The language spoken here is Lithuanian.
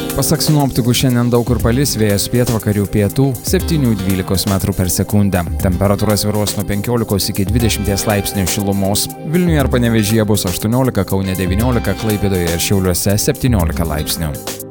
Pasak sinoptikų, šiandien daug kur palis, vėjas pietvakarių pietų 7–12 metrų per sekundę. Temperatūra svyruos nuo 15 iki 20 laipsnių šilumos. Vilniuje ar Panevėžyje bus 18, Kaune 19, Klaipėdoje ir Šiauliuose 17 laipsnių.